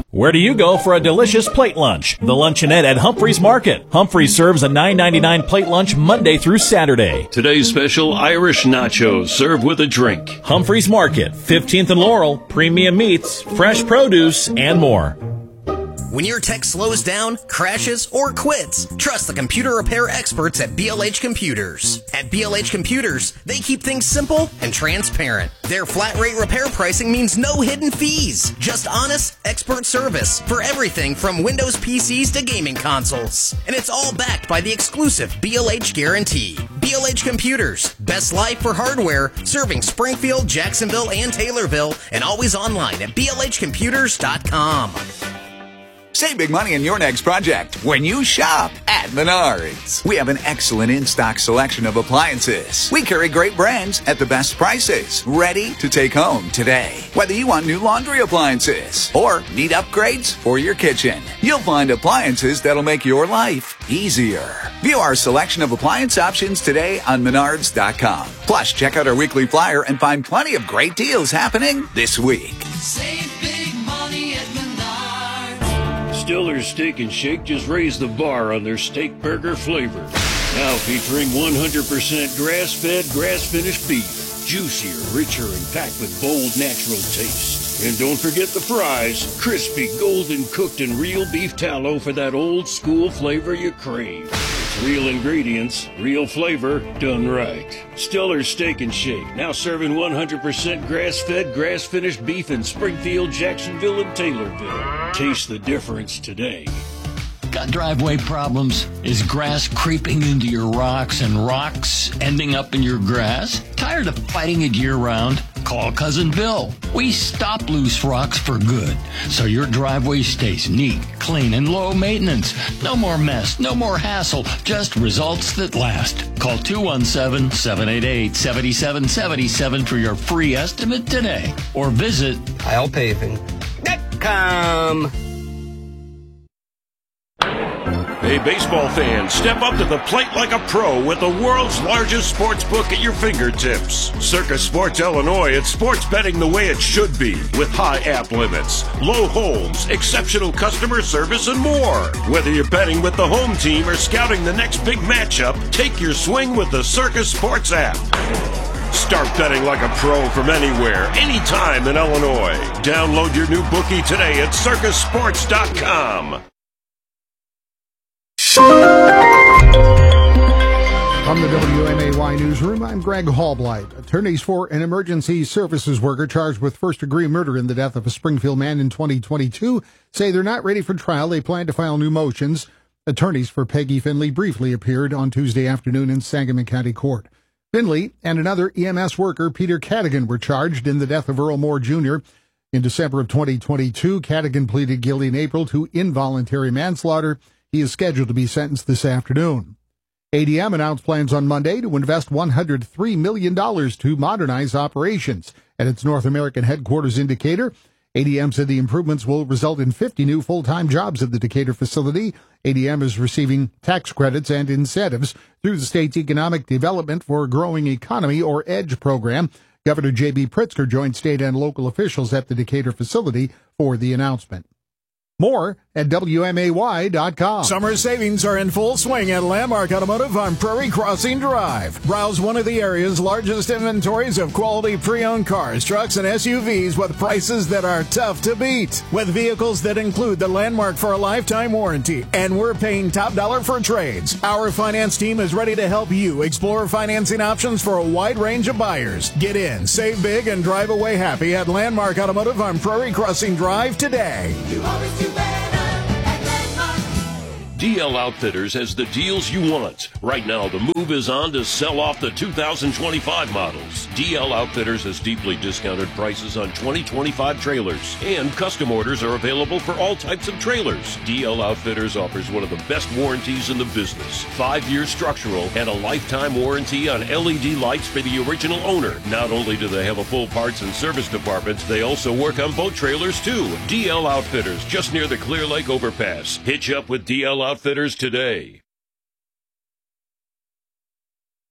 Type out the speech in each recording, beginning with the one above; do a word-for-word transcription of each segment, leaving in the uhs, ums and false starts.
Where do you go for a delicious plate lunch? The Luncheonette at Humphreys Market. Humphreys serves a nine ninety-nine plate lunch Monday through Saturday. Today's special, Irish nachos, served with a drink. Humphreys Market, fifteenth and Laurel, premium meats, fresh produce, and more. When your tech slows down, crashes, or quits, trust the computer repair experts at B L H Computers. At B L H Computers, they keep things simple and transparent. Their flat rate repair pricing means no hidden fees, just honest, expert service for everything from Windows P Cs to gaming consoles. And it's all backed by the exclusive B L H guarantee. B L H Computers, best life for hardware, serving Springfield, Jacksonville, and Taylorville, and always online at B L H computers dot com. Save big money on your next project when you shop at Menards. We have an excellent in-stock selection of appliances. We carry great brands at the best prices, ready to take home today. Whether you want new laundry appliances or need upgrades for your kitchen, you'll find appliances that'll make your life easier. View our selection of appliance options today on menards dot com. Plus, check out our weekly flyer and find plenty of great deals happening this week. Save big money at Menards. Stiller's Steak and Shake just raised the bar on their steak burger flavor. Now featuring one hundred percent grass-fed, grass-finished beef. Juicier, richer, and packed with bold, natural taste. And don't forget the fries. Crispy, golden cooked, and real beef tallow for that old-school flavor you crave. It's real ingredients, real flavor, done right. Stiller's Steak and Shake, now serving one hundred percent grass-fed, grass-finished beef in Springfield, Jacksonville, and Taylorville. Taste the difference today. Got driveway problems? Is grass creeping into your rocks and rocks ending up in your grass? Tired of fighting it year-round? Call Cousin Bill. We stop loose rocks for good, so your driveway stays neat, clean, and low maintenance. No more mess, no more hassle, just results that last. Call two one seven, seven eight eight, seven seven seven seven for your free estimate today, or visit Kyle Paving dot com. Hey, baseball fans, step up to the plate like a pro with the world's largest sports book at your fingertips. Circus Sports Illinois, it's sports betting the way it should be, with high app limits, low holds, exceptional customer service, and more. Whether you're betting with the home team or scouting the next big matchup, take your swing with the Circus Sports app. Start betting like a pro from anywhere, anytime in Illinois. Download your new bookie today at circus sports dot com. From the W M A Y newsroom, I'm Greg Hallblight. Attorneys for an emergency services worker charged with first-degree murder in the death of a Springfield man in twenty twenty-two say they're not ready for trial. They plan to file new motions. Attorneys for Peggy Finley briefly appeared on Tuesday afternoon in Sangamon County Court. Finley and another E M S worker, Peter Cadigan, were charged in the death of Earl Moore Junior In December of twenty twenty-two, Cadigan pleaded guilty in April to involuntary manslaughter. He is scheduled to be sentenced this afternoon. A D M announced plans on Monday to invest one hundred three million dollars to modernize operations at its North American headquarters in Decatur. A D M said the improvements will result in fifty new full-time jobs at the Decatur facility. A D M is receiving tax credits and incentives through the state's Economic Development for a Growing Economy, or EDGE program. Governor J B Pritzker joined state and local officials at the Decatur facility for the announcement. More at W M A Y dot com. Summer savings are in full swing at Landmark Automotive on Prairie Crossing Drive. Browse one of the area's largest inventories of quality pre-owned cars, trucks, and S U Vs with prices that are tough to beat. With vehicles that include the Landmark for a lifetime warranty, and we're paying top dollar for trades. Our finance team is ready to help you explore financing options for a wide range of buyers. Get in, save big, and drive away happy at Landmark Automotive on Prairie Crossing Drive today. You always do better at Landmark. D L Outfitters has the deals you want. Right now, the move is on to sell off the two thousand twenty-five models. D L Outfitters has deeply discounted prices on twenty twenty-five trailers, and custom orders are available for all types of trailers. D L Outfitters offers one of the best warranties in the business. Five-year structural and a lifetime warranty on L E D lights for the original owner. Not only do they have a full parts and service department, they also work on boat trailers too. D L Outfitters, just near the Clear Lake Overpass. Hitch up with D L Outfitters today.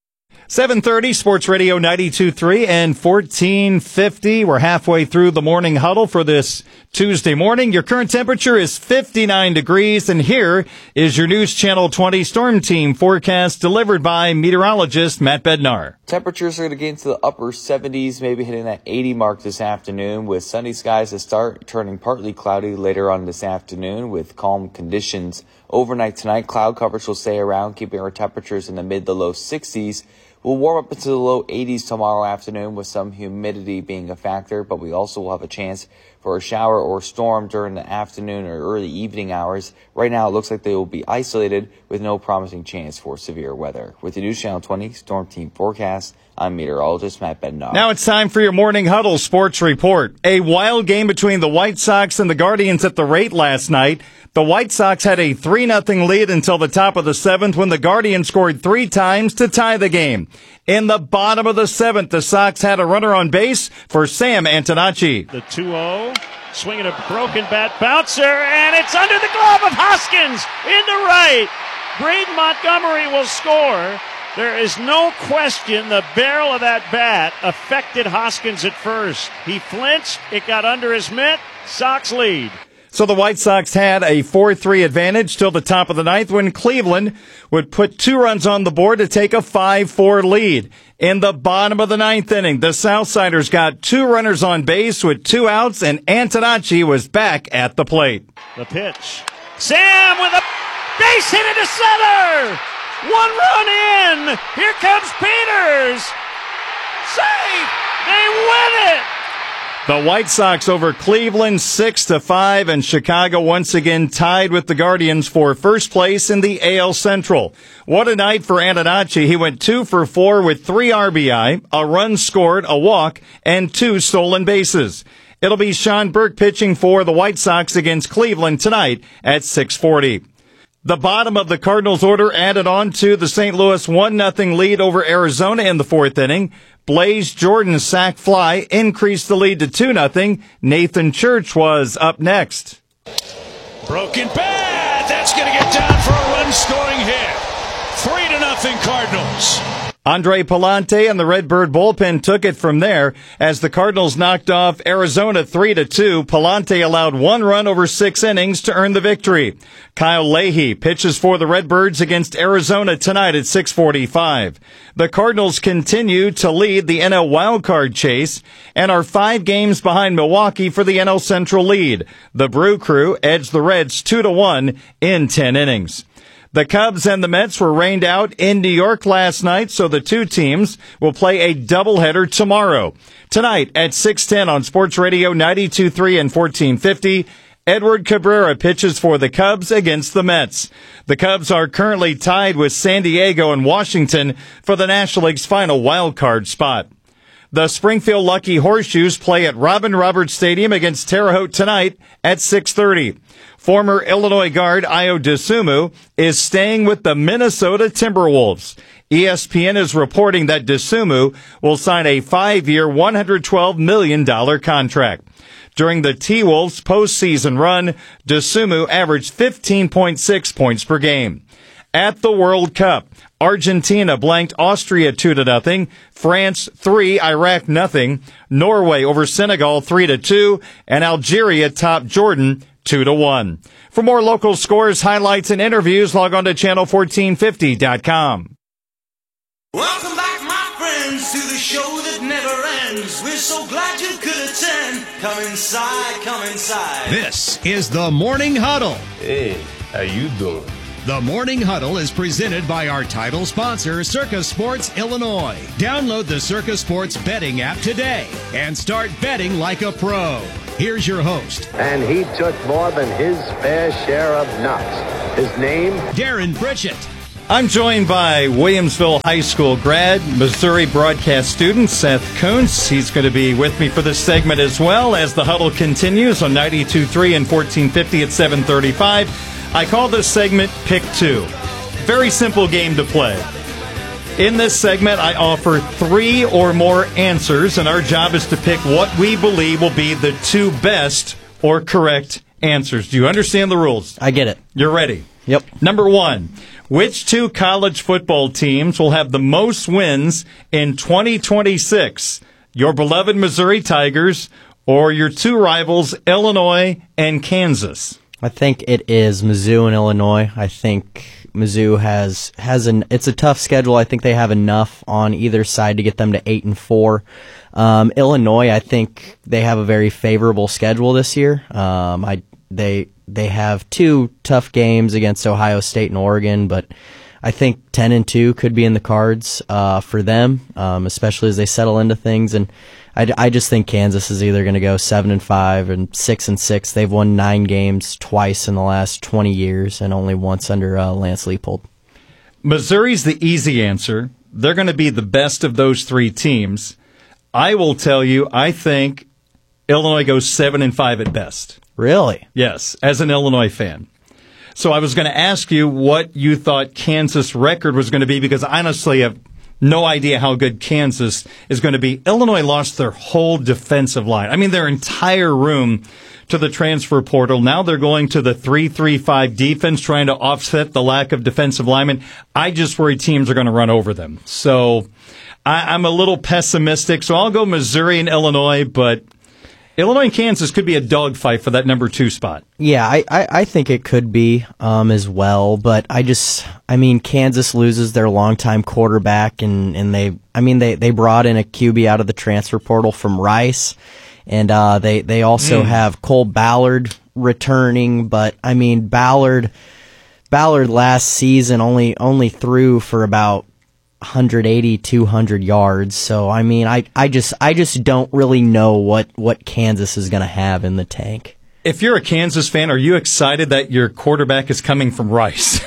seven thirty, Sports Radio ninety-two point three and fourteen fifty. We're halfway through the morning huddle for this Tuesday morning. Your current temperature is fifty-nine degrees, and here is your News Channel twenty Storm Team forecast delivered by meteorologist Matt Bednar. Temperatures are going to get into the upper seventies, maybe hitting that eighty mark this afternoon, with sunny skies to start, turning partly cloudy later on this afternoon with calm conditions. Overnight tonight, cloud coverage will stay around, keeping our temperatures in the mid to low sixties. We'll warm up into the low eighties tomorrow afternoon with some humidity being a factor, but we also will have a chance for a shower or storm during the afternoon or early evening hours. Right now, it looks like they will be isolated with no promising chance for severe weather. With the News Channel twenty Storm Team forecast, I'm meteorologist Matt Bednar. Now it's time for your Morning Huddle Sports Report. A wild game between the White Sox and the Guardians at the rate last night. The White Sox had a three nothing lead until the top of the seventh when the Guardians scored three times to tie the game. In the bottom of the seventh, the Sox had a runner on base for Sam Antonacci. The two oh, swinging a broken bat bouncer, and it's under the glove of Hoskins into right. Braden Montgomery will score. There is no question the barrel of that bat affected Hoskins at first. He flinched, it got under his mitt, Sox lead. So the White Sox had a four three advantage till the top of the ninth when Cleveland would put two runs on the board to take a five four lead. In the bottom of the ninth inning, the Southsiders got two runners on base with two outs, and Antonacci was back at the plate. The pitch. Sam with a base hit into center! One run in! Here comes Peters! Safe! They win it! The White Sox over Cleveland six to five, and Chicago once again tied with the Guardians for first place in the A L Central. What a night for Antonacci. He went two for four with three R B I, a run scored, a walk, and two stolen bases. It'll be Sean Burke pitching for the White Sox against Cleveland tonight at six forty. The bottom of the Cardinals order added on to the Saint Louis one nothing lead over Arizona in the fourth inning. Blaze Jordan's sac fly increased the lead to two nothing. Nathan Church was up next. Broken bat! That's going to get down for a run-scoring hit. Three to nothing Cardinals. Andre Palante and the Redbird bullpen took it from there as the Cardinals knocked off Arizona three to two. Palante allowed one run over six innings to earn the victory. Kyle Leahy pitches for the Redbirds against Arizona tonight at six forty-five. The Cardinals continue to lead the N L wildcard chase and are five games behind Milwaukee for the N L Central lead. The Brew Crew edged the Reds two to one in ten innings. The Cubs and the Mets were rained out in New York last night, so the two teams will play a doubleheader tomorrow. Tonight at six ten on Sports Radio ninety-two point three and fourteen fifty, Edward Cabrera pitches for the Cubs against the Mets. The Cubs are currently tied with San Diego and Washington for the National League's final wild card spot. The Springfield Lucky Horseshoes play at Robin Roberts Stadium against Terre Haute tonight at six thirty. Former Illinois guard Ayo Dosunmu is staying with the Minnesota Timberwolves. E S P N is reporting that Dosunmu will sign a five-year, one hundred twelve million dollars contract. During the T-Wolves postseason run, Dosunmu averaged fifteen point six points per game. At the World Cup, Argentina blanked Austria two to nothing, France three, Iraq nothing, Norway over Senegal three to two, and Algeria topped Jordan two to one. For more local scores, highlights, and interviews, log on to channel fourteen fifty dot com. Welcome back, my friends, to the show that never ends. We're so glad you could attend. Come inside, come inside. This is the Morning Huddle. Hey, how you doing? The Morning Huddle is presented by our title sponsor, Circa Sports Illinois. Download the Circa Sports betting app today and start betting like a pro. Here's your host. And he took more than his fair share of knocks. His name? Darren Pritchett. I'm joined by Williamsville High School grad, Missouri broadcast student Seth Kuntz. He's going to be with me for this segment as well as the huddle continues on ninety-two point three and fourteen fifty at seven thirty-five. I call this segment Pick Two. Very simple game to play. In this segment, I offer three or more answers, and our job is to pick what we believe will be the two best or correct answers. Do you understand the rules? I get it. You're ready? Yep. Number one, Which two college football teams will have the most wins in twenty twenty-six? Your beloved Missouri Tigers or your two rivals, Illinois and Kansas? I think it is Mizzou and Illinois. I think Mizzou has has an it's a tough schedule. I think they have enough on either side to get them to eight and four. Um, Illinois, I think they have a very favorable schedule this year. Um, I they they have two tough games against Ohio State and Oregon, but I think ten and two could be in the cards uh, for them, um, especially as they settle into things. And I, I just think Kansas is either going to go seven and five and six and six. They've won nine games twice in the last twenty years, and only once under uh, Lance Leipold. Missouri's the easy answer. They're going to be the best of those three teams. I will tell you, I think Illinois goes seven and five at best. Really? Yes, as an Illinois fan. So I was going to ask you what you thought Kansas' record was going to be, because I honestly have no idea how good Kansas is going to be. Illinois lost their whole defensive line. I mean, their entire room to the transfer portal. Now they're going to the three three five defense, trying to offset the lack of defensive linemen. I just worry teams are going to run over them. So I, I'm a little pessimistic. So I'll go Missouri and Illinois, but Illinois and Kansas could be a dogfight for that number two spot. Yeah, I, I, I think it could be um, as well, but I just, I mean, Kansas loses their longtime quarterback, and, and they, I mean, they, they brought in a Q B out of the transfer portal from Rice, and uh, they, they also mm. have Cole Ballard returning, but I mean, Ballard, Ballard last season only, only threw for about one eighty, two hundred yards. So I mean, I, I just I just don't really know what, what Kansas is going to have in the tank. If you're a Kansas fan, are you excited that your quarterback is coming from Rice?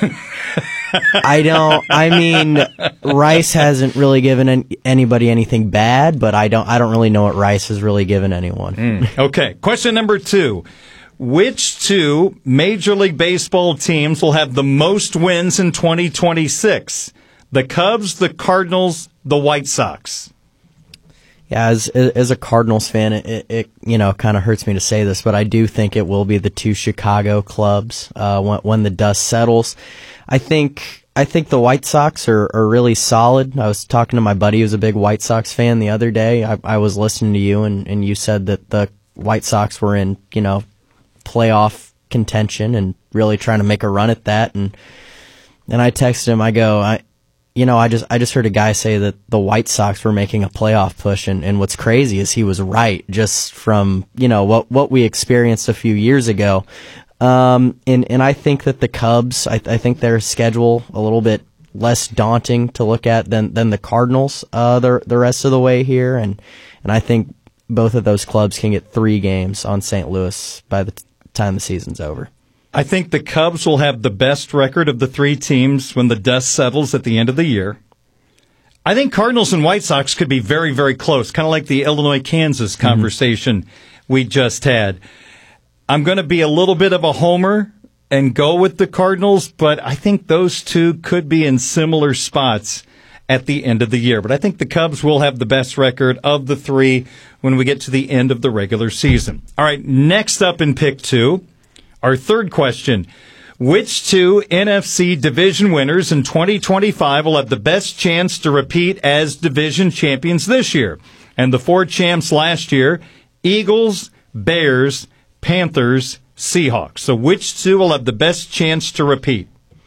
I don't. I mean, Rice hasn't really given an, anybody anything bad, but I don't. I don't really know what Rice has really given anyone. Mm. Okay. Question number two: which two Major League Baseball teams will have the most wins in twenty twenty-six? The Cubs, the Cardinals, the White Sox. Yeah, as as a Cardinals fan, it, it, it you know kind of hurts me to say this, but I do think it will be the two Chicago clubs uh, when when the dust settles. I think I think the White Sox are, are really solid. I was talking to my buddy who's a big White Sox fan the other day. I, I was listening to you, and, and you said that the White Sox were in you know playoff contention and really trying to make a run at that. And and I texted him. I go, I. You know, I just I just heard a guy say that the White Sox were making a playoff push, and, and what's crazy is he was right, just from, you know, what what we experienced a few years ago. Um, and, and I think that the Cubs, I, I think their schedule a little bit less daunting to look at than, than the Cardinals uh, the, the rest of the way here. And, and I think both of those clubs can get three games on Saint Louis by the t- time the season's over. I think the Cubs will have the best record of the three teams when the dust settles at the end of the year. I think Cardinals and White Sox could be very, very close, kind of like the Illinois-Kansas conversation mm-hmm. we just had. I'm going to be a little bit of a homer and go with the Cardinals, but I think those two could be in similar spots at the end of the year. But I think the Cubs will have the best record of the three when we get to the end of the regular season. All right, next up in pick two. Our third question, which two N F C division winners in twenty twenty-five will have the best chance to repeat as division champions this year? And the four champs last year, Eagles, Bears, Panthers, Seahawks. So which two will have the best chance to repeat?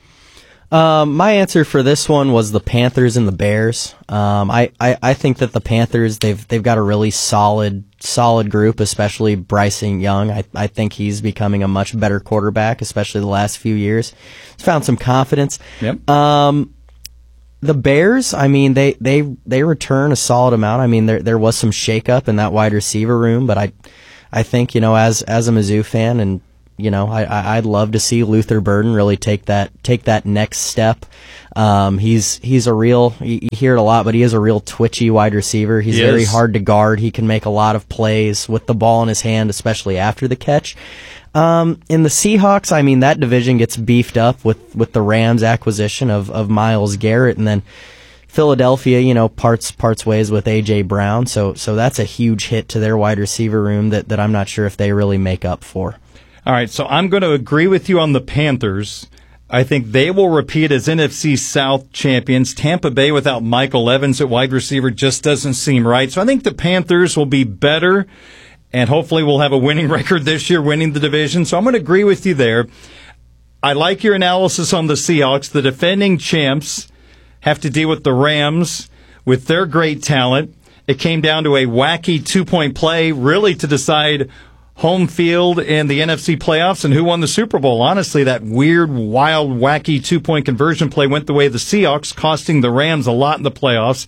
Um, my answer for this one was the Panthers and the Bears. Um, I, I, I think that the Panthers, they've they've got a really solid solid group, especially Bryson Young. I, I think he's becoming a much better quarterback, especially the last few years. He's found some confidence. Yep. Um, the Bears, I mean, they, they, they return a solid amount. I mean, there there was some shakeup in that wide receiver room, but I I think, you know, as as a Mizzou fan, and you know, I, I'd love to see Luther Burden really take that take that next step. Um, he's he's a real, you hear it a lot, but he is a real twitchy wide receiver. He's he very is. hard to guard. He can make a lot of plays with the ball in his hand, especially after the catch. Um, in the Seahawks, I mean, that division gets beefed up with, with the Rams acquisition of, of Myles Garrett, and then Philadelphia, you know, parts parts ways with A J Brown. So so that's a huge hit to their wide receiver room that, that I'm not sure if they really make up for. All right, so I'm going to agree with you on the Panthers. I think they will repeat as N F C South champions. Tampa Bay without Michael Evans at wide receiver just doesn't seem right. So I think the Panthers will be better, and hopefully we'll have a winning record this year, winning the division. So I'm going to agree with you there. I like your analysis on the Seahawks. The defending champs have to deal with the Rams with their great talent. It came down to a wacky two-point play, really to decide home field in the N F C playoffs and who won the Super Bowl. Honestly, that weird, wild, wacky two-point conversion play went the way of the Seahawks, costing the Rams a lot in the playoffs.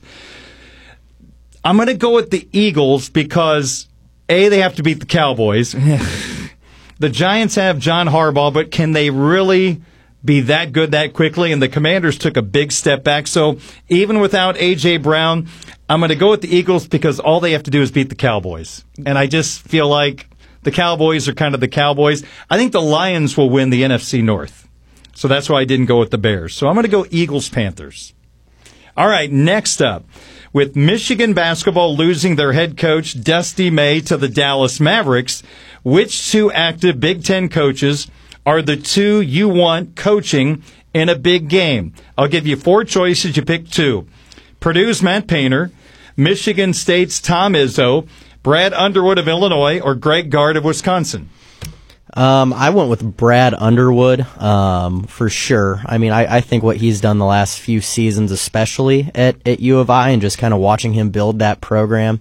I'm going to go with the Eagles because, A, they have to beat the Cowboys. The Giants have John Harbaugh, but can they really be that good that quickly? And the Commanders took a big step back. So even without A J. Brown, I'm going to go with the Eagles because all they have to do is beat the Cowboys. And I just feel like the Cowboys are kind of the Cowboys. I think the Lions will win the N F C North. So that's why I didn't go with the Bears. So I'm going to go Eagles-Panthers. All right, next up. With Michigan basketball losing their head coach, Dusty May, to the Dallas Mavericks, which two active Big Ten coaches are the two you want coaching in a big game? I'll give you four choices. You pick two. Purdue's Matt Painter, Michigan State's Tom Izzo, Brad Underwood of Illinois, or Greg Gard of Wisconsin? Um, I went with Brad Underwood, um, for sure. I mean, I, I think what he's done the last few seasons, especially at, at U of I, and just kind of watching him build that program,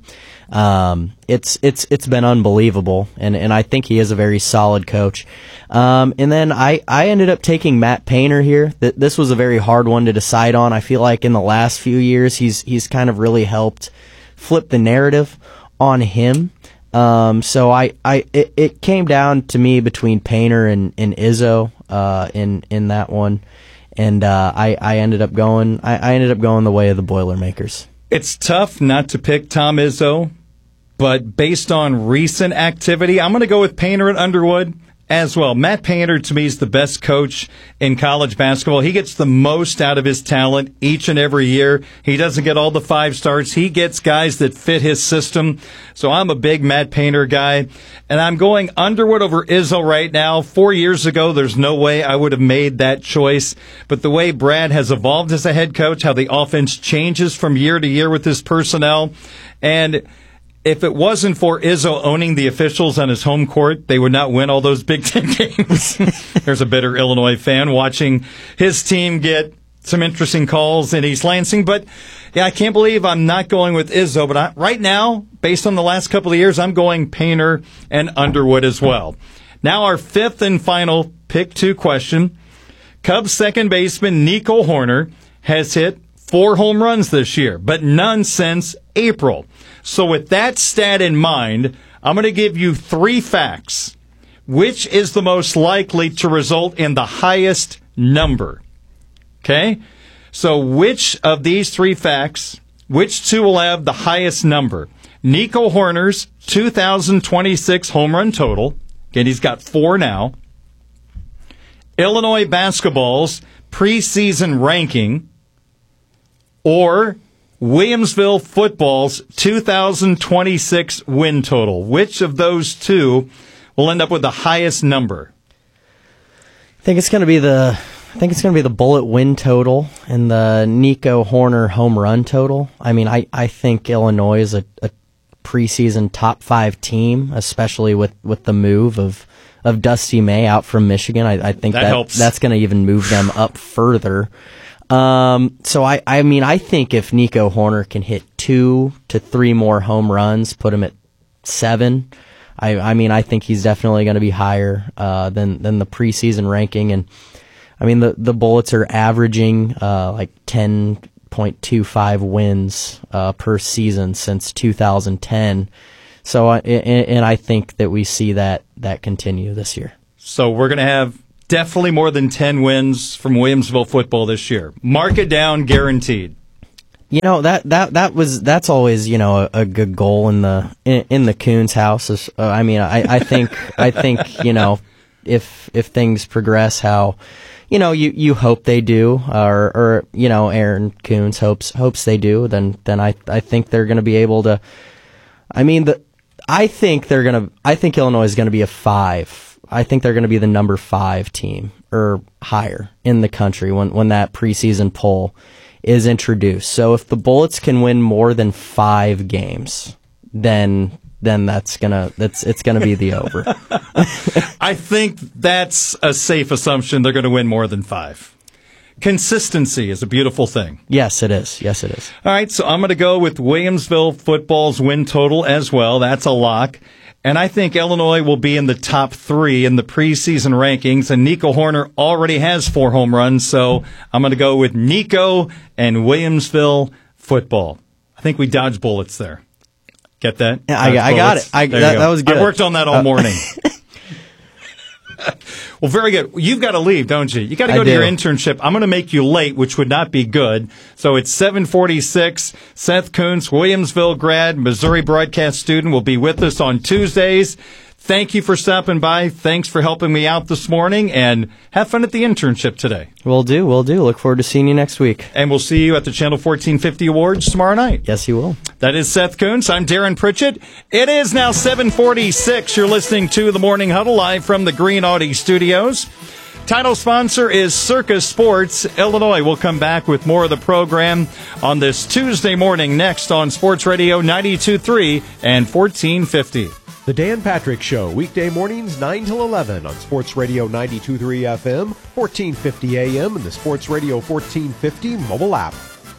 um, it's it's it's been unbelievable, and, and I think he is a very solid coach. Um, and then I, I ended up taking Matt Painter here. Th- this was a very hard one to decide on. I feel like in the last few years, he's he's kind of really helped flip the narrative on him. Um, so I, I, it, it came down to me between Painter and, and Izzo, uh, in, in that one. And, uh, I, I ended up going, I, I ended up going the way of the Boilermakers. It's tough not to pick Tom Izzo, but based on recent activity, I'm going to go with Painter and Underwood as well. Matt Painter, to me, is the best coach in college basketball. He gets the most out of his talent each and every year. He doesn't get all the five stars. He gets guys that fit his system. So I'm a big Matt Painter guy. And I'm going Underwood over Izzo right now. Four years ago, there's no way I would have made that choice. But the way Brad has evolved as a head coach, how the offense changes from year to year with his personnel, and if it wasn't for Izzo owning the officials on his home court, they would not win all those Big Ten games. There's a bitter Illinois fan watching his team get some interesting calls in East Lansing. But, yeah, I can't believe I'm not going with Izzo. But I, right now, based on the last couple of years, I'm going Painter and Underwood as well. Now our fifth and final pick two question. Cubs second baseman Nico Horner has hit four home runs this year, but none since April. So with that stat in mind, I'm going to give you three facts. Which is the most likely to result in the highest number? Okay? So which of these three facts, which two will have the highest number? Nico Horner's two thousand twenty-six home run total. Again, he's got four now. Illinois basketball's preseason ranking. Or Williamsville football's two thousand twenty-six win total. Which of those two will end up with the highest number? I think it's going to be the I think it's going to be the Bullet win total and the Nico Horner home run total. I mean, I, I think Illinois is a, a preseason top five team, especially with, with the move of of Dusty May out from Michigan. I, I think that, that helps. That's going to even move them up further. Um, so I, I mean, I think if Nico Horner can hit two to three more home runs, put him at seven, I, I mean, I think he's definitely going to be higher, uh, than, than the preseason ranking. And I mean, the, the Bullets are averaging, uh, like ten point two five wins, uh, per season since two thousand ten. So, uh, and, and I think that we see that, that continue this year. So we're going to have definitely more than ten wins from Williamsville football this year. Mark it down, guaranteed. You know, that, that, that was, that's always, you know, a, a good goal in the, in, in the Coons house. Is, uh, I mean, I, I think, I think, you know, if, if things progress how, you know, you, you hope they do, or, or, you know, Aaron Coons hopes, hopes they do, then, then I, I think they're going to be able to, I mean, the, I think they're going to, I think Illinois is going to be a five I think they're going to be the number five team or higher in the country when, when that preseason poll is introduced. So if the Bullets can win more than five games, then then that's gonna that's it's gonna be the over. I think that's a safe assumption. They're going to win more than five. Consistency is a beautiful thing. Yes, it is. Yes, it is. All right, so I'm going to go with Williamsville football's win total as well. That's a lock. And I think Illinois will be in the top three in the preseason rankings. And Nico Horner already has four home runs, so I'm going to go with Nico and Williamsville football. I think we dodged bullets there. Get that? Yeah, I, I got it. I, that, go. that was good. I worked on that all uh, morning. Well, very good. You've got to leave, don't you? You got to go I to do. your internship. I'm going to make you late, which would not be good. So it's seven forty-six. Seth Kuntz, Williamsville grad, Missouri broadcast student, will be with us on Tuesdays. Thank you for stopping by. Thanks for helping me out this morning, and have fun at the internship today. We'll do. We'll do. Look forward to seeing you next week. And we'll see you at the Channel fourteen fifty Awards tomorrow night. Yes, you will. That is Seth Kuntz. I'm Darren Pritchett. It is now seven forty-six. You're listening to The Morning Huddle live from the Green Audi Studios. Title sponsor is Circa Sports Illinois. We'll come back with more of the program on this Tuesday morning next on Sports Radio ninety-two point three and fourteen fifty. The Dan Patrick Show, weekday mornings nine till eleven on Sports Radio ninety-two point three F M, fourteen fifty A M, and the Sports Radio fourteen fifty mobile app.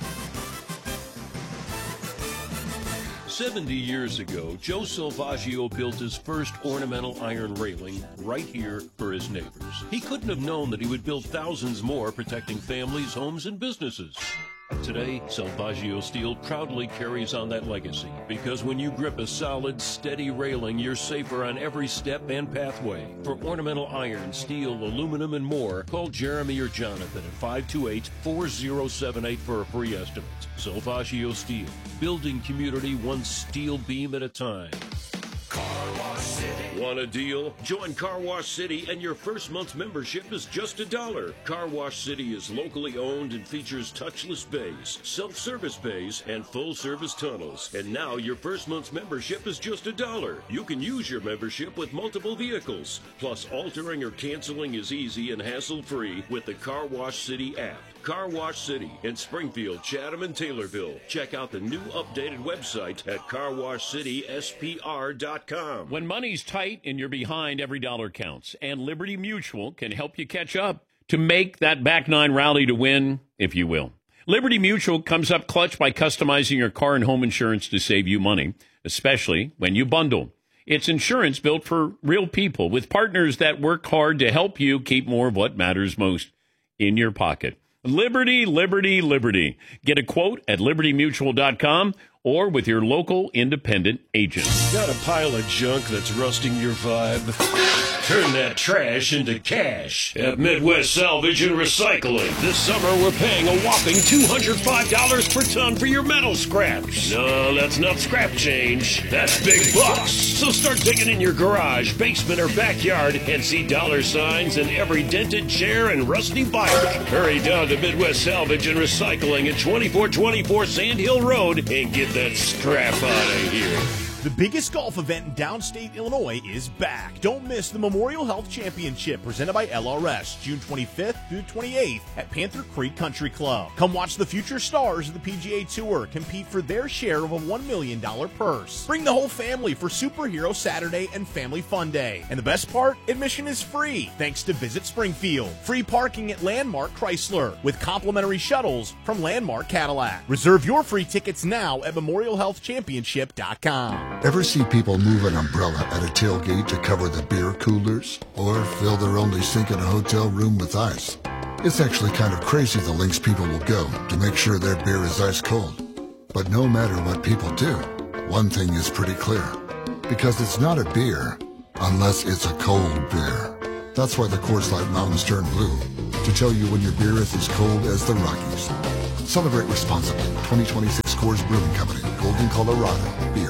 seventy years ago, Joe Salvaggio built his first ornamental iron railing right here for his neighbors. He couldn't have known that he would build thousands more protecting families, homes, and businesses. Today, Salvaggio Steel proudly carries on that legacy, because when you grip a solid, steady railing, you're safer on every step and pathway. For ornamental iron, steel, aluminum, and more, call Jeremy or Jonathan at five two eight, four zero seven eight for a free estimate. Salvaggio Steel, building community one steel beam at a time. Car Wash City. Want a deal? Join Car Wash City and your first month's membership is just a dollar. Car Wash City is locally owned and features touchless bays, self-service bays, and full-service tunnels. And now your first month's membership is just a dollar. You can use your membership with multiple vehicles. Plus, altering or canceling is easy and hassle-free with the Car Wash City app. Car Wash City in Springfield, Chatham, and Taylorville. Check out the new updated website at car wash city s p r dot com. When money's tight and you're behind, every dollar counts. And Liberty Mutual can help you catch up to make that back nine rally to win, if you will. Liberty Mutual comes up clutch by customizing your car and home insurance to save you money, especially when you bundle. It's insurance built for real people with partners that work hard to help you keep more of what matters most in your pocket. Liberty, Liberty, Liberty. Get a quote at liberty mutual dot com or with your local independent agent. Got a pile of junk that's rusting your vibe? Turn that trash into cash at Midwest Salvage and Recycling. This summer, we're paying a whopping two hundred five dollars per ton for your metal scraps. No, that's not scrap change. That's big bucks. So start digging in your garage, basement, or backyard and see dollar signs in every dented chair and rusty bike. Hurry down to Midwest Salvage and Recycling at twenty-four twenty-four Sand Hill Road and get that scrap out of here. The biggest golf event in downstate Illinois is back. Don't miss the Memorial Health Championship presented by L R S, June twenty-fifth through twenty-eighth at Panther Creek Country Club. Come watch the future stars of the P G A Tour compete for their share of a one million dollars purse. Bring the whole family for Superhero Saturday and Family Fun Day. And the best part, admission is free thanks to Visit Springfield. Free parking at Landmark Chrysler with complimentary shuttles from Landmark Cadillac. Reserve your free tickets now at memorial health championship dot com. Ever see people move an umbrella at a tailgate to cover the beer coolers? Or fill their only sink in a hotel room with ice? It's actually kind of crazy the lengths people will go to make sure their beer is ice cold. But no matter what people do, one thing is pretty clear. Because it's not a beer unless it's a cold beer. That's why the Coors Light Mountains turn blue, to tell you when your beer is as cold as the Rockies. Celebrate responsibly. twenty twenty-six Coors Brewing Company, Golden, Colorado. Beer.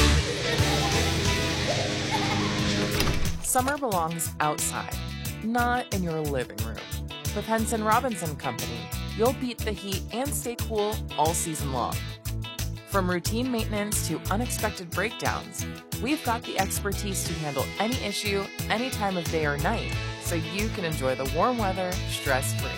Summer belongs outside, not in your living room. With Henson Robinson Company, you'll beat the heat and stay cool all season long. From routine maintenance to unexpected breakdowns, We've got the expertise to handle any issue, any time of day or night, so you can enjoy the warm weather stress-free.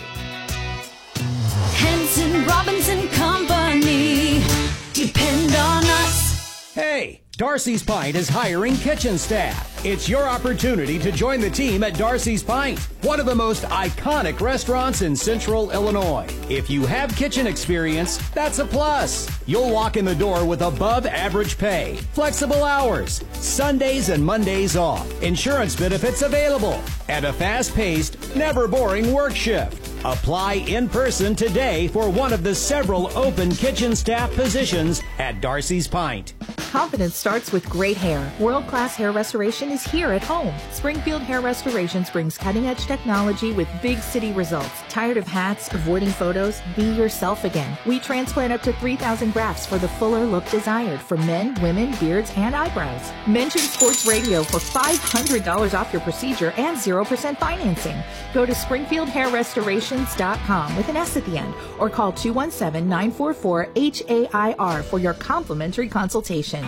Hanson Robinson Company. Depend on us. Hey, Darcy's Pint is hiring kitchen staff. It's your opportunity to join the team at Darcy's Pint, one of the most iconic restaurants in Central Illinois. If you have kitchen experience, that's a plus. You'll walk in the door with above average pay, flexible hours, Sundays and Mondays off, insurance benefits available, and a fast-paced, never boring work shift. Apply in person today for one of the several open kitchen staff positions at Darcy's Pint. Confidence starts with great hair. World-class hair restoration is here at home. Springfield Hair Restorations brings cutting-edge technology with big city results. Tired of hats, avoiding photos? Be yourself again. We transplant up to three thousand grafts for the fuller look desired for men, women, beards, and eyebrows. Mention Sports Radio for five hundred dollars off your procedure and zero percent financing. Go to springfield hair restorations dot com with an S at the end or call two one seven, nine four four, H A I R for your complimentary consultation.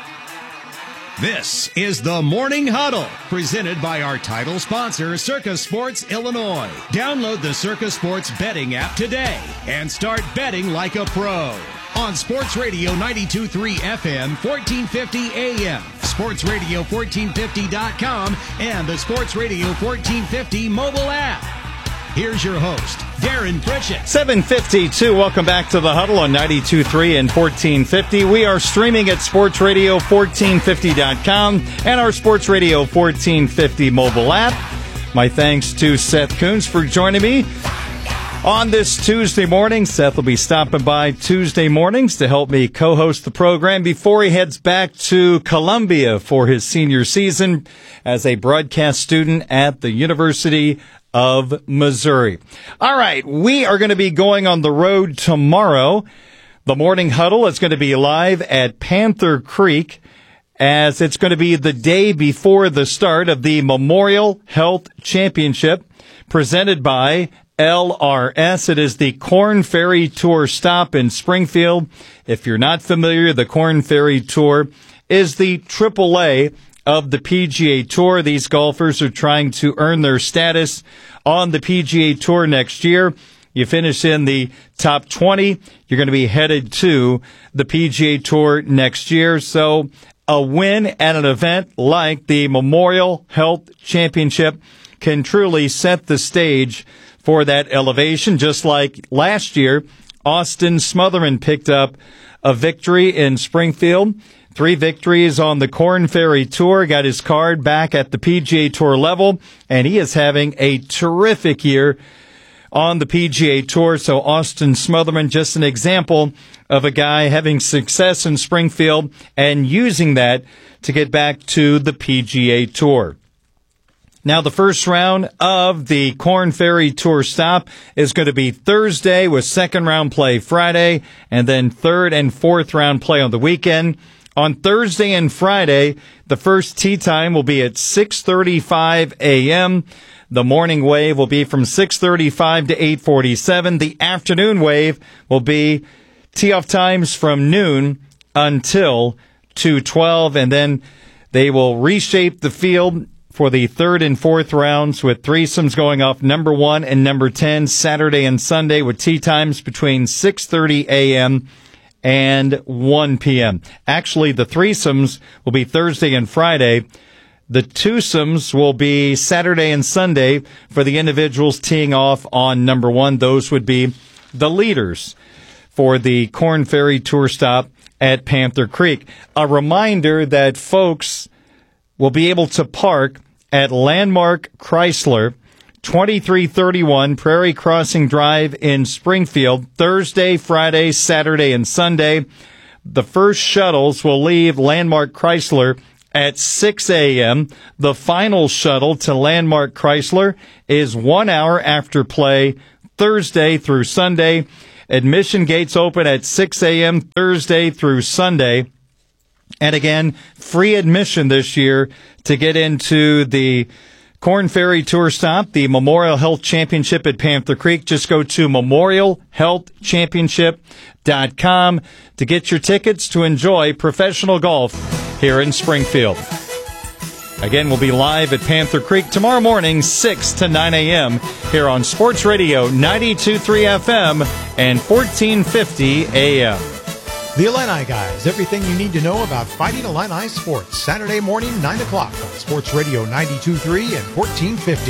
This is the Morning Huddle, presented by our title sponsor, Circa Sports Illinois. Download the Circa Sports betting app today and start betting like a pro. On Sports Radio ninety-two point three F M, fourteen fifty A M, sports radio fourteen fifty dot com, and the Sports Radio fourteen fifty mobile app. Here's your host, Darren Pritchett. seven fifty-two, welcome back to the Huddle on ninety-two point three and fourteen fifty. We are streaming at sports radio fourteen fifty dot com and our Sports Radio fourteen fifty mobile app. My thanks to Seth Coons for joining me on this Tuesday morning. Seth will be stopping by Tuesday mornings to help me co-host the program before he heads back to Columbia for his senior season as a broadcast student at the University of Missouri. All right, we are going to be going on the road tomorrow. The Morning Huddle is going to be live at Panther Creek as it's going to be the day before the start of the Memorial Health Championship presented by L R S. It is the Corn Ferry Tour stop in Springfield. If you're not familiar, the Corn Ferry Tour is the triple A of the P G A Tour. These golfers are trying to earn their status on the P G A Tour next year. You finish in the top twenty, you're going to be headed to the P G A Tour next year. So a win at an event like the Memorial Health Championship can truly set the stage for that elevation. Just like last year, Austin Smotherman picked up a victory in Springfield. Three victories on the Corn Ferry Tour, got his card back at the P G A Tour level, and he is having a terrific year on the P G A Tour. So Austin Smotherman, just an example of a guy having success in Springfield and using that to get back to the P G A Tour. Now, the first round of the Corn Ferry Tour stop is going to be Thursday with second round play Friday, and then third and fourth round play on the weekend. On Thursday and Friday, the first tee time will be at six thirty-five a.m. The morning wave will be from six thirty-five to eight forty-seven. The afternoon wave will be tee-off times from noon until two twelve, and then they will reshape the field for the third and fourth rounds with threesomes going off number one and number ten Saturday and Sunday with tee times between six thirty a.m. and one p.m. Actually, the threesomes will be Thursday and Friday. The twosomes will be Saturday and Sunday for the individuals teeing off on number one. Those would be the leaders for the Corn Ferry Tour stop at Panther Creek. A reminder that folks will be able to park at Landmark Chrysler, twenty-three thirty-one Prairie Crossing Drive in Springfield, Thursday, Friday, Saturday, and Sunday. The first shuttles will leave Landmark Chrysler at six a.m. The final shuttle to Landmark Chrysler is one hour after play, Thursday through Sunday. Admission gates open at six a.m. Thursday through Sunday. And again, free admission this year to get into the Corn Ferry Tour stop, the Memorial Health Championship at Panther Creek. Just go to memorial health championship dot com to get your tickets to enjoy professional golf here in Springfield. Again, we'll be live at Panther Creek tomorrow morning, six to nine a.m. here on Sports Radio ninety-two point three F M and fourteen fifty A M. The Illini Guys, everything you need to know about Fighting Illini sports. Saturday morning, nine o'clock on Sports Radio ninety-two point three and fourteen fifty.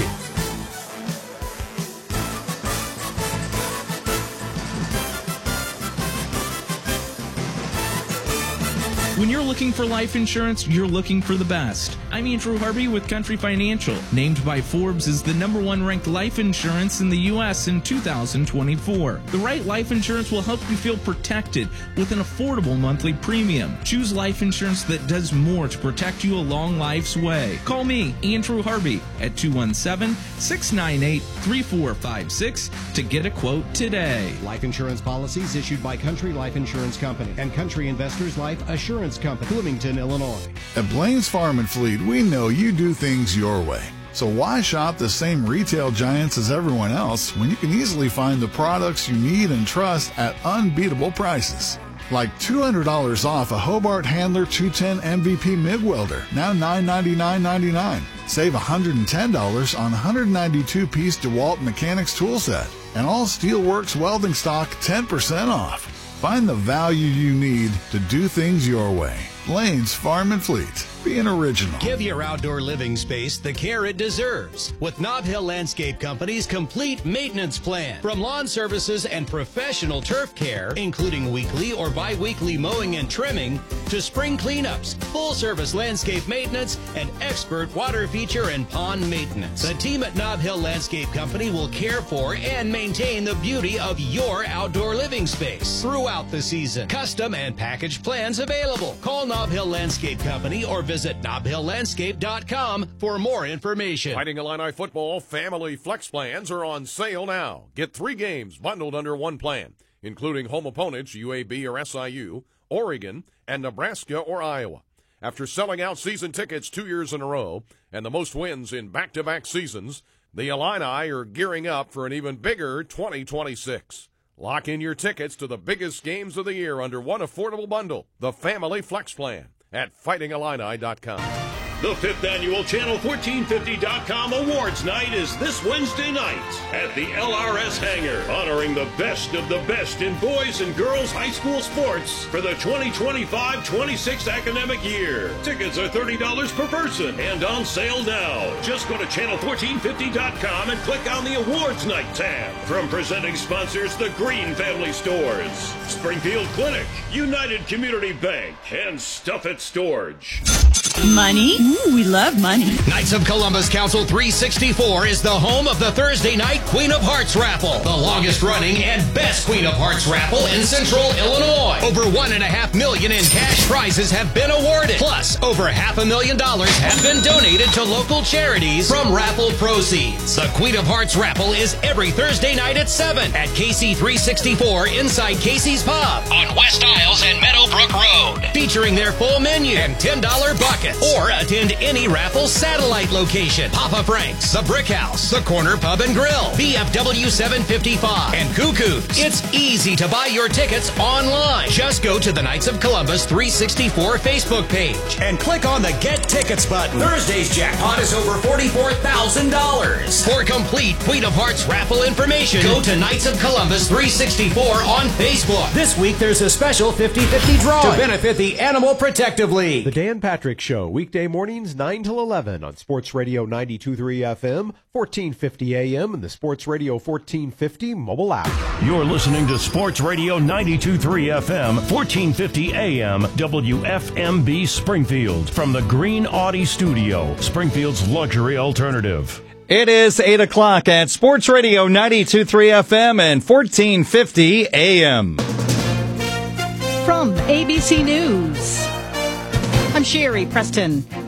When you're looking for life insurance, you're looking for the best. I'm Andrew Harvey with Country Financial, named by Forbes as the number one ranked life insurance in the U S in two thousand twenty-four. The right life insurance will help you feel protected with an affordable monthly premium. Choose life insurance that does more to protect you along life's way. Call me, Andrew Harvey, at two one seven, six nine eight, three four five six to get a quote today. Life insurance policies issued by Country Life Insurance Company and Country Investors Life Assurance Company, Bloomington, Illinois. At Blaine's Farm and Fleet, we know you do things your way. So why shop the same retail giants as everyone else when you can easily find the products you need and trust at unbeatable prices? Like two hundred dollars off a Hobart Handler two ten M V P MIG welder, now nine ninety-nine ninety-nine. Save one hundred ten dollars on one hundred ninety-two piece DeWalt Mechanics tool set. And all Steelworks welding stock ten percent off. Find the value you need to do things your way. Blaine's Farm and Fleet. Be an original. Give your outdoor living space the care it deserves with Nob Hill Landscape Company's complete maintenance plan. From lawn services and professional turf care, including weekly or bi-weekly mowing and trimming, to spring cleanups, full-service landscape maintenance, and expert water feature and pond maintenance. The team at Nob Hill Landscape Company will care for and maintain the beauty of your outdoor living space throughout the season. Custom and package plans available. Call Nob Hill Landscape Company or visit nob hill landscape dot com for more information. Fighting Illini football family flex plans are on sale now. Get three games bundled under one plan, including home opponents U A B or S I U, Oregon, and Nebraska or Iowa. After selling out season tickets two years in a row and the most wins in back-to-back seasons, the Illini are gearing up for an even bigger twenty twenty-six. Lock in your tickets to the biggest games of the year under one affordable bundle, the Family Flex Plan, at fighting illini dot com. The fifth annual Channel fourteen fifty dot com Awards Night is this Wednesday night at the L R S Hangar, honoring the best of the best in boys and girls high school sports for the twenty twenty-five twenty-six academic year. Tickets are thirty dollars per person and on sale now. Just go to channel fourteen fifty dot com and click on the Awards Night tab. From presenting sponsors, the Green Family Stores, Springfield Clinic, United Community Bank, and Stuff It Storage. Money? Ooh, we love money. Knights of Columbus Council three sixty-four is the home of the Thursday night Queen of Hearts raffle, the longest running and best Queen of Hearts raffle in Central Illinois. Over one and a half million in cash prizes have been awarded. Plus, over half a million dollars have been donated to local charities from raffle proceeds. The Queen of Hearts raffle is every Thursday night at seven at K C three sixty-four inside Casey's Pub on West Isles and Meadowbrook Road, featuring their full menu and ten dollar buckets. Or attend any raffle satellite location. Papa Frank's, the Brick House, the Corner Pub and Grill, B F W seven fifty-five, and Cuckoo's. It's easy to buy your tickets online. Just go to the Knights of Columbus three sixty-four Facebook page and click on the Get Tickets button. Thursday's jackpot is over forty-four thousand dollars. For complete Queen of Hearts raffle information, go to Knights of Columbus three sixty-four on Facebook. This week there's a special fifty-fifty draw to benefit the Animal Protective League. The Dan Patrick Show, weekday mornings nine till eleven on Sports Radio ninety-two point three F M, fourteen fifty A M, and the Sports Radio fourteen fifty mobile app. You're listening to Sports Radio ninety-two point three F M, fourteen fifty A M, W F M B Springfield, from the Green Audi Studio, Springfield's luxury alternative. It is eight o'clock at Sports Radio ninety-two point three F M and fourteen fifty A M. From A B C News, I'm Sherry Preston.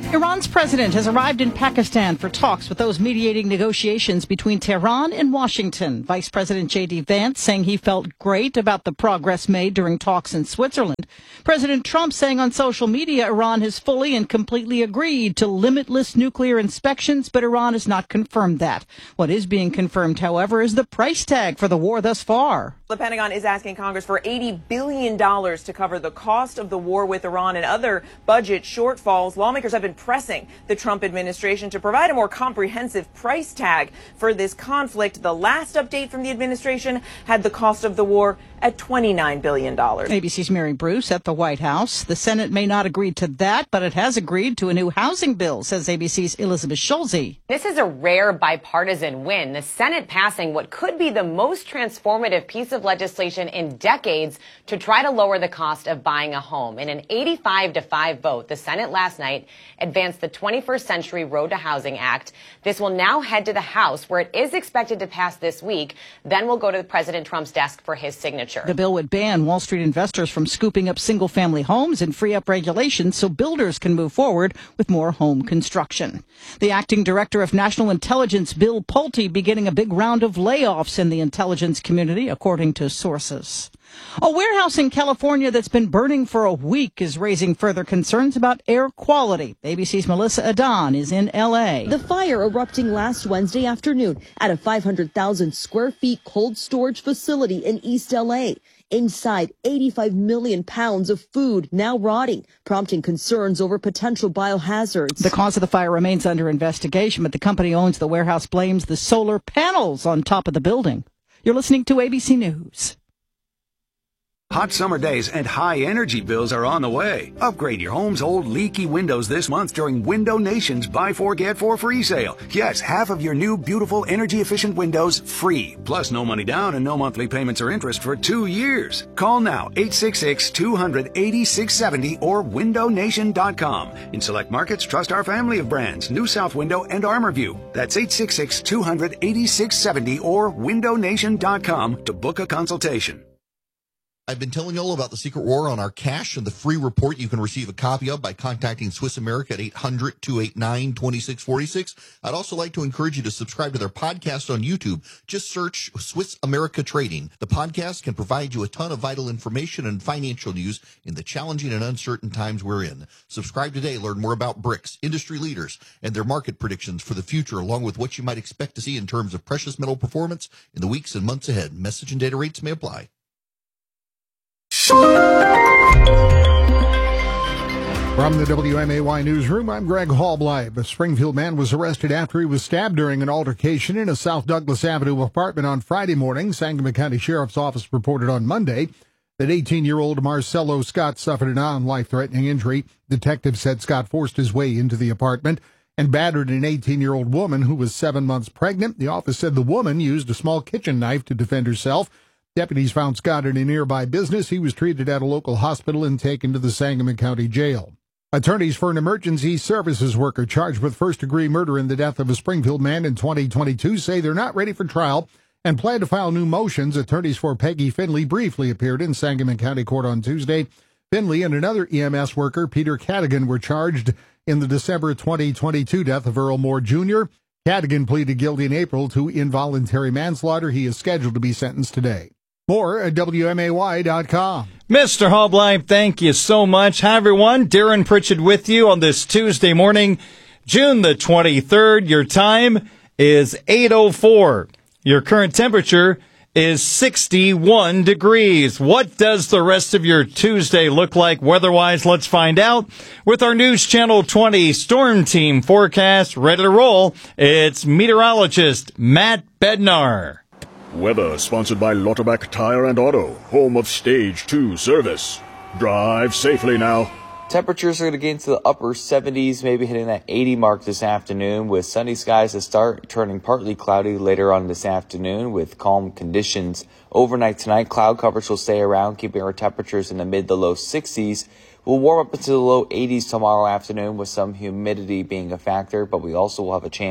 Iran's president has arrived in Pakistan for talks with those mediating negotiations between Tehran and Washington. Vice President J D Vance saying he felt great about the progress made during talks in Switzerland. President Trump saying on social media Iran has fully and completely agreed to limitless nuclear inspections, but Iran has not confirmed that. What is being confirmed, however, is the price tag for the war thus far. The Pentagon is asking Congress for eighty billion dollars to cover the cost of the war with Iran and other budget shortfalls. Lawmakers have been pressing the Trump administration to provide a more comprehensive price tag for this conflict. The last update from the administration had the cost of the war at twenty-nine billion dollars. A B C's Mary Bruce at the White House. The Senate may not agree to that, but it has agreed to a new housing bill, says A B C's Elizabeth Schulze. This is a rare bipartisan win. The Senate passing what could be the most transformative piece of legislation in decades to try to lower the cost of buying a home. In an eighty-five to five vote, the Senate last night advanced the twenty-first Century Road to Housing Act. This will now head to the House, where it is expected to pass this week. Then will go to President Trump's desk for his signature. The bill would ban Wall Street investors from scooping up single-family homes and free up regulations so builders can move forward with more home construction. The acting director of National Intelligence, Bill Pulte, beginning a big round of layoffs in the intelligence community, according to sources. A warehouse in California that's been burning for a week is raising further concerns about air quality. A B C's Melissa Adan is in L A. The fire erupting last Wednesday afternoon at a five hundred thousand square feet cold storage facility in East L A. Inside, eighty-five million pounds of food now rotting, prompting concerns over potential biohazards. The cause of the fire remains under investigation, but the company owns the warehouse blames the solar panels on top of the building. You're listening to A B C News. Hot summer days and high energy bills are on the way. Upgrade your home's old leaky windows this month during Window Nation's Buy Four Get Four free sale. Yes, half of your new beautiful energy efficient windows free. Plus no money down and no monthly payments or interest for two years. Call now eight six six, two hundred, eighty-six seventy or window nation dot com. In select markets, trust our family of brands, New South Window and ArmorView. That's eight six six, two hundred, eighty-six seventy or window nation dot com to book a consultation. I've been telling you all about the secret war on our cash and the free report you can receive a copy of by contacting Swiss America at eight hundred, two eight nine, two six four six. I'd also like to encourage you to subscribe to their podcast on YouTube. Just search Swiss America Trading. The podcast can provide you a ton of vital information and financial news in the challenging and uncertain times we're in. Subscribe today. Learn more about BRICS, industry leaders, and their market predictions for the future, along with what you might expect to see in terms of precious metal performance in the weeks and months ahead. Message and data rates may apply. From the W M A Y newsroom, I'm Greg Hallbleib. A Springfield man was arrested after he was stabbed during an altercation in a South Douglas Avenue apartment on Friday morning. Sangamon County Sheriff's Office reported on Monday that eighteen-year-old Marcelo Scott suffered a non-life-threatening injury. Detectives said Scott forced his way into the apartment and battered an eighteen-year-old woman who was seven months pregnant. The office said the woman used a small kitchen knife to defend herself. Deputies found Scott in a nearby business. He was treated at a local hospital and taken to the Sangamon County Jail. Attorneys for an emergency services worker charged with first-degree murder in the death of a Springfield man in twenty twenty-two say they're not ready for trial and plan to file new motions. Attorneys for Peggy Finley briefly appeared in Sangamon County Court on Tuesday. Finley and another E M S worker, Peter Cadigan, were charged in the December twenty twenty-two death of Earl Moore Junior Cadigan pleaded guilty in April to involuntary manslaughter. He is scheduled to be sentenced today. More at W M A Y dot com. Mister Hallbleib, thank you so much. Hi, everyone. Darren Pritchett with you on this Tuesday morning, June the twenty-third. Your time is eight oh four. Your current temperature is sixty-one degrees. What does the rest of your Tuesday look like weather-wise? Let's find out with our News Channel twenty Storm Team forecast. Ready to roll. It's meteorologist Matt Bednar. Weather sponsored by Lauterbach Tire and Auto, home of Stage two service. Drive safely now. Temperatures are going to get into the upper seventies, maybe hitting that eighty mark this afternoon with sunny skies to start, turning partly cloudy later on this afternoon with calm conditions. Overnight tonight, cloud coverage will stay around, keeping our temperatures in the mid to low sixties. We'll warm up into the low eighties tomorrow afternoon with some humidity being a factor, but we also will have a chance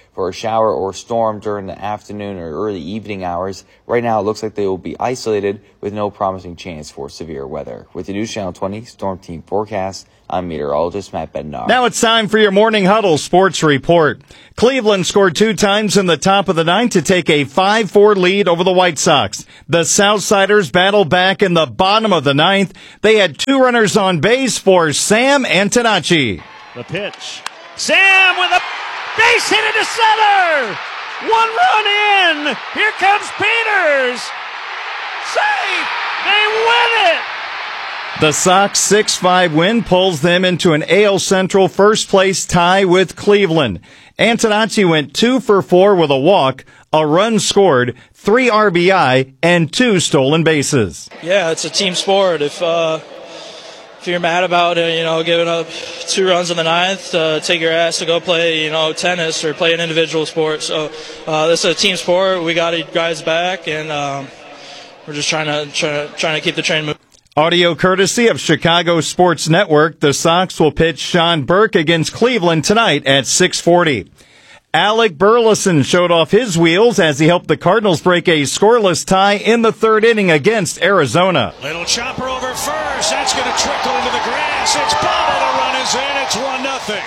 for a shower or storm during the afternoon or early evening hours. Right now, it looks like they will be isolated with no promising chance for severe weather. With the News Channel twenty Storm Team forecast, I'm meteorologist Matt Bednar. Now it's time for your Morning Huddle Sports Report. Cleveland scored two times in the top of the ninth to take a five four lead over the White Sox. The Southsiders battled back in the bottom of the ninth. They had two runners on base for Sam Antonacci. The pitch. Sam with a base hit into center. One run in. Here comes Peters. Safe. They win it. The Sox six five win pulls them into an A L Central first place tie with Cleveland. Antonacci went two for four with a walk, a run scored, three R B I, and two stolen bases. Yeah, it's a team sport. If uh, if you're mad about it, you know, giving up two runs in the ninth, uh, take your ass to go play, you know, tennis or play an individual sport. So uh, this is a team sport. We got guys back, and um, we're just trying to trying to trying to keep the train moving. Audio courtesy of Chicago Sports Network. The Sox will pitch Sean Burke against Cleveland tonight at six forty. Alec Burleson showed off his wheels as he helped the Cardinals break a scoreless tie in the third inning against Arizona. Little chopper over first. That's going to trickle into the grass. It's bobbled. The run is in. It's one nothing.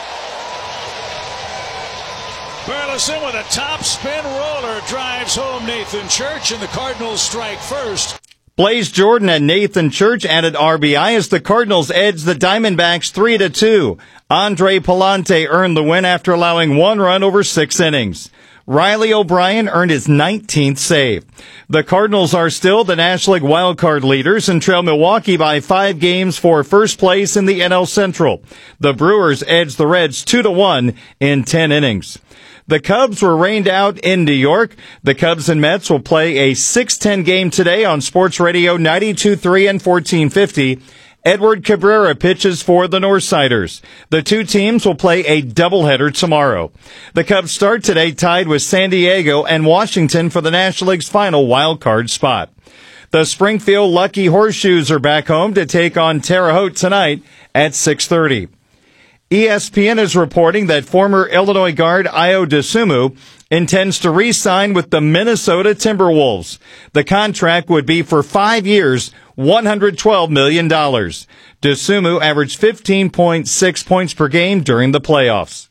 Burleson with a top spin roller drives home Nathan Church, and the Cardinals strike first. Blaze Jordan and Nathan Church added R B I as the Cardinals edged the Diamondbacks three to two. Andre Palante earned the win after allowing one run over six innings. Riley O'Brien earned his nineteenth save. The Cardinals are still the National League wildcard leaders and trail Milwaukee by five games for first place in the N L Central. The Brewers edged the Reds two to one in ten innings. The Cubs were rained out in New York. The Cubs and Mets will play a six ten game today on Sports Radio ninety-two point three and fourteen fifty. Edward Cabrera pitches for the Northsiders. The two teams will play a doubleheader tomorrow. The Cubs start today tied with San Diego and Washington for the National League's final wild card spot. The Springfield Lucky Horseshoes are back home to take on Terre Haute tonight at six thirty. E S P N is reporting that former Illinois guard Ayo Dosunmu intends to re-sign with the Minnesota Timberwolves. The contract would be for five years, one hundred twelve million dollars. Dosunmu averaged fifteen point six points per game during the playoffs.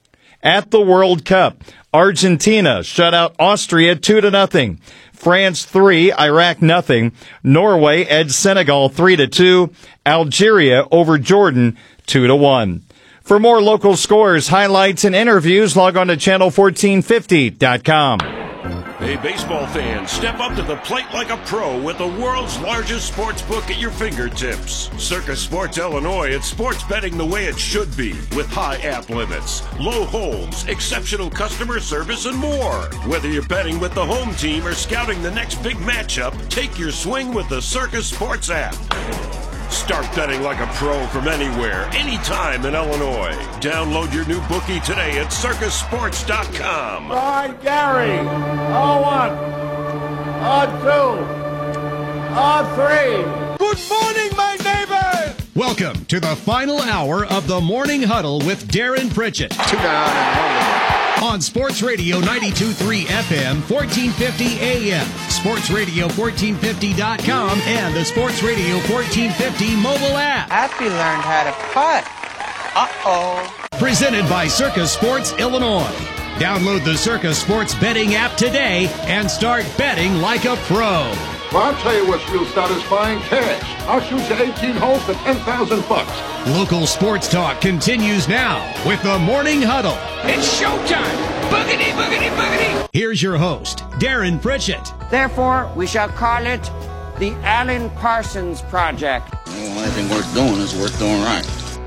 At the World Cup, Argentina shut out Austria two to nothing. France three, Iraq nothing. Norway edged Senegal three to two. Algeria over Jordan two to one. For more local scores, highlights, and interviews, log on to channel fourteen fifty dot com. Hey, baseball fans, step up to the plate like a pro with the world's largest sports book at your fingertips. Circa Sports Illinois, it's sports betting the way it should be, with high app limits, low holds, exceptional customer service, and more. Whether you're betting with the home team or scouting the next big matchup, take your swing with the Circa Sports app. Start betting like a pro from anywhere, anytime in Illinois. Download your new bookie today at circus sports dot com. All right, Gary. Oh, one. Oh, two. Oh, three. Good morning, my neighbors. Welcome to the final hour of the Morning Huddle with Darren Pritchett. Two down and one. On Sports Radio ninety-two point three F M, fourteen fifty A M, Sports Radio fourteen fifty dot com, and the Sports Radio fourteen fifty mobile app. Happy learned how to putt. Uh-oh. Presented by Circa Sports Illinois. Download the Circa Sports betting app today and start betting like a pro. Well, I'll tell you what's real satisfying, cash. I'll shoot you eighteen holes for ten thousand bucks. Local sports talk continues now with the Morning Huddle. It's showtime. Boogity, boogity, boogity. Here's your host, Darren Pritchett. Therefore, we shall call it the Alan Parsons Project. Well, anything worth doing is worth doing right.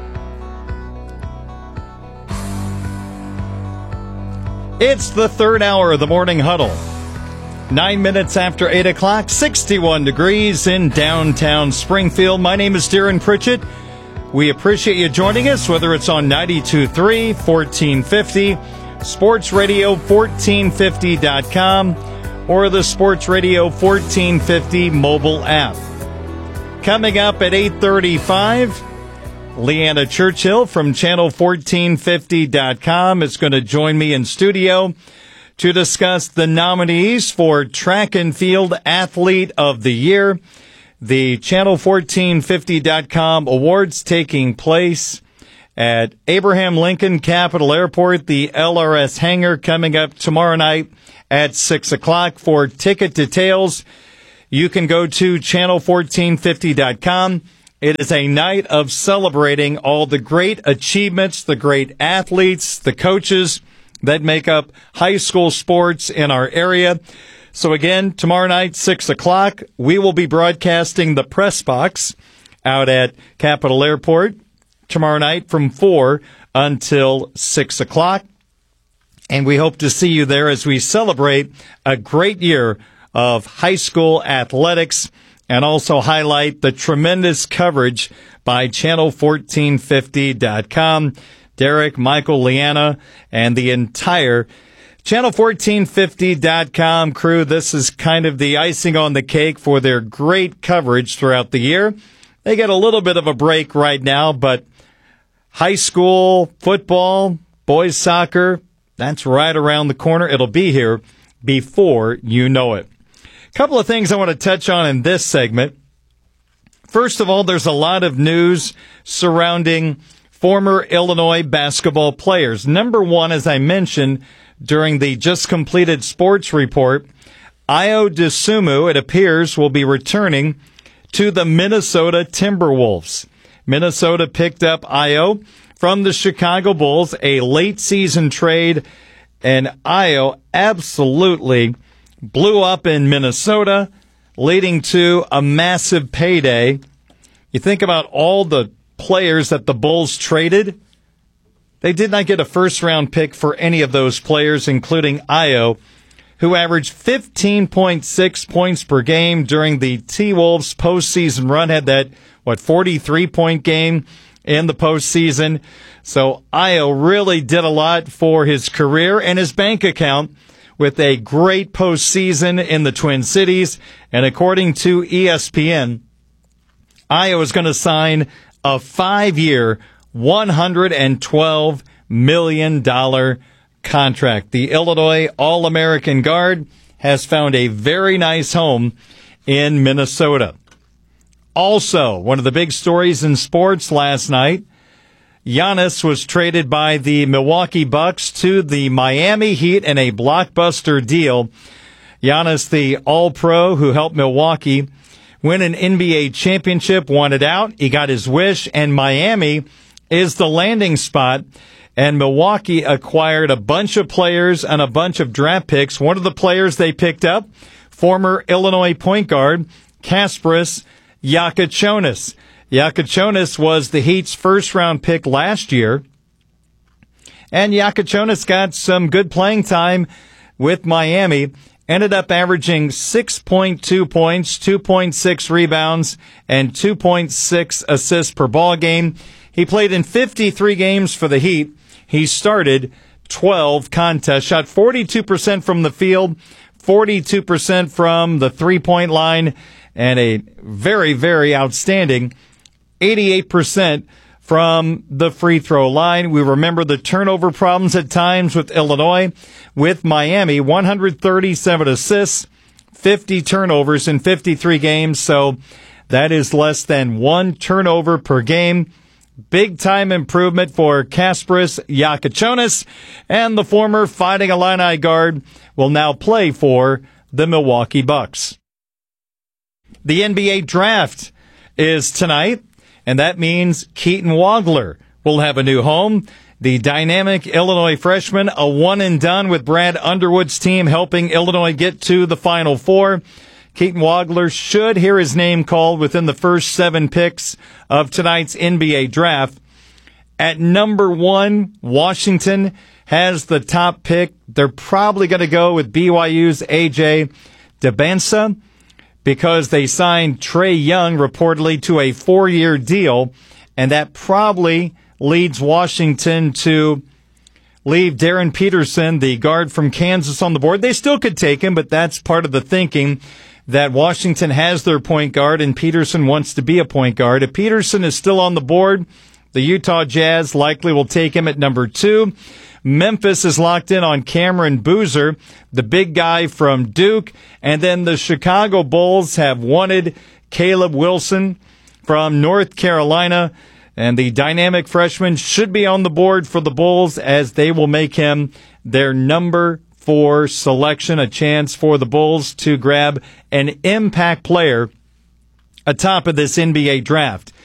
It's the third hour of the Morning Huddle. Nine minutes after eight o'clock, sixty-one degrees in downtown Springfield. My name is Darren Pritchett. We appreciate you joining us, whether it's on ninety-two point three, fourteen fifty, Sports Radio fourteen fifty dot com, or the Sports Radio fourteen fifty mobile app. Coming up at eight thirty-five, Leanna Churchill from channel fourteen fifty dot com is going to join me in studio to discuss the nominees for Track and Field Athlete of the Year. The channel fourteen fifty dot com awards taking place at Abraham Lincoln Capital Airport, the L R S hangar, coming up tomorrow night at six o'clock. For ticket details, you can go to channel fourteen fifty dot com. It is a night of celebrating all the great achievements, the great athletes, the coaches that make up high school sports in our area. So again, tomorrow night, six o'clock, we will be broadcasting the press box out at Capitol Airport tomorrow night from four until six o'clock. And we hope to see you there as we celebrate a great year of high school athletics and also highlight the tremendous coverage by channel fourteen fifty dot com. Derek, Michael, Leanna, and the entire channel fourteen fifty dot com crew. This is kind of the icing on the cake for their great coverage throughout the year. They get a little bit of a break right now, but high school football, boys soccer, that's right around the corner. It'll be here before you know it. A couple of things I want to touch on in this segment. First of all, there's a lot of news surrounding former Illinois basketball players. Number one, as I mentioned during the just completed sports report, Ayo Dosunmu, it appears, will be returning to the Minnesota Timberwolves. Minnesota picked up Ayo from the Chicago Bulls, a late season trade, and Ayo absolutely blew up in Minnesota, leading to a massive payday. You think about all the players that the Bulls traded. They did not get a first-round pick for any of those players, including Ayo, who averaged fifteen point six points per game during the T-Wolves postseason run, had that, what, forty-three point game in the postseason. So Ayo really did a lot for his career and his bank account with a great postseason in the Twin Cities. And according to E S P N, Ayo is going to sign a five-year, one hundred twelve million dollars contract. The Illinois All-American guard has found a very nice home in Minnesota. Also, one of the big stories in sports last night, Giannis was traded by the Milwaukee Bucks to the Miami Heat in a blockbuster deal. Giannis, the All-Pro who helped Milwaukee win an N B A championship, wanted out. He got his wish, and Miami is the landing spot. And Milwaukee acquired a bunch of players and a bunch of draft picks. One of the players they picked up, former Illinois point guard, Kasparas Giacochonis. Giacochonis was the Heat's first-round pick last year. And Giacochonis got some good playing time with Miami. Ended up averaging six point two points, two point six rebounds, and two point six assists per ball game. He played in fifty-three games for the Heat. He started twelve contests, shot forty-two percent from the field, forty-two percent from the three-point line, and a very, very outstanding eighty-eight percent from the free throw line. We remember the turnover problems at times with Illinois. With Miami, one hundred thirty-seven assists, fifty turnovers in fifty-three games. So that is less than one turnover per game. Big time improvement for Kasparas Giacochonis, and the former Fighting Illini guard will now play for the Milwaukee Bucks. The N B A draft is tonight, and that means Keaton Wagler will have a new home. The dynamic Illinois freshman, a one and done with Brad Underwood's team, helping Illinois get to the Final Four. Keaton Wagler should hear his name called within the first seven picks of tonight's N B A draft. At number one, Washington has the top pick. They're probably going to go with B Y U's A J Dembinsa because they signed Trae Young reportedly to a four-year deal, and that probably leads Washington to leave Darren Peterson, the guard from Kansas, on the board. They still could take him, but that's part of the thinking, that Washington has their point guard and Peterson wants to be a point guard. If Peterson is still on the board, The Utah Jazz likely will take him at number two. Memphis is locked in on Cameron Boozer, the big guy from Duke. And then the Chicago Bulls have wanted Caleb Wilson from North Carolina. And the dynamic freshman should be on the board for the Bulls as they will make him their number four selection, a chance for the Bulls to grab an impact player atop of this N B A draft.